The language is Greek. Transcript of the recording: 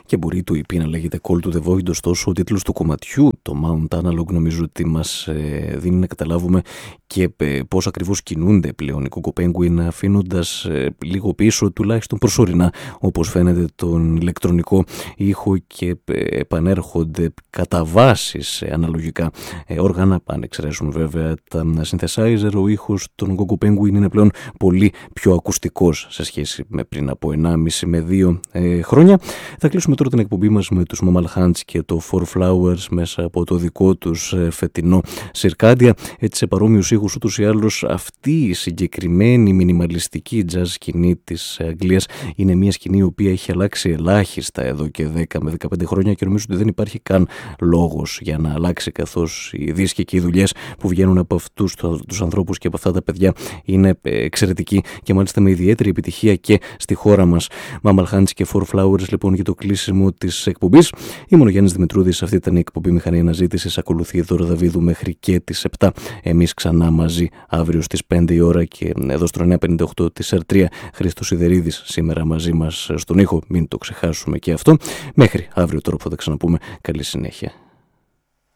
και μπορεί το EP να λέγεται Call to the Void. Ωστόσο, ο τίτλος του κομματιού, το Mount Analog, νομίζω ότι μας δίνει να καταλάβουμε και πώς ακριβώς κινούνται πλέον οι Coco Penguin, αφήνοντας λίγο πίσω, τουλάχιστον προσωρινά, όπως φαίνεται, τον ηλεκτρονικό ήχο και επανέρχονται κατά βάση σε αναλογικά όργανα. Αν εξαιρέσουν βέβαια τα synthesizer, ο ήχος των Coco Penguin είναι πλέον πολύ πιο ακουστικός σε σχέση με πριν από 1,5 με 2 χρόνια. Θα κλείσουμε τώρα την εκπομπή μας με τους Mammal Hands και το Four Flowers μέσα από το δικό τους φετινό Circadia. Έτσι, σε παρόμοιους ήχους, ούτως ή άλλως αυτή η συγκεκριμένη μινιμαλιστική jazz σκηνή της Αγγλίας είναι μια σκηνή η οποία έχει αλλάξει ελάχιστα εδώ και 10 με 15 χρόνια και νομίζω ότι δεν υπάρχει καν λόγος για να αλλάξει, καθώς οι δίσκοι και οι δουλειές που βγαίνουν από αυτούς τους ανθρώπους και από αυτά τα παιδιά είναι εξαιρετικοί και μάλιστα με ιδιαίτερη επιτυχία και στη χώρα μας. Mammal Hands και Four Flowers λοιπόν για το κλείσιμο της εκπομπής. Ήμουν ο Γιάννης Δημητρούδης, αυτή ήταν η εκπομπή Μηχανή Αναζήτησης. Ακολουθεί η Δώρα Δαβίδου μέχρι και τις 7. Εμείς ξανά μαζί αύριο στις 5 η ώρα και εδώ στο 958 της R3. Χρήστος Σιδερίδης σήμερα μαζί μας στον ήχο, μην το ξεχάσουμε και αυτό. Μέχρι αύριο τώρα που θα τα ξαναπούμε. Καλή συνέχεια.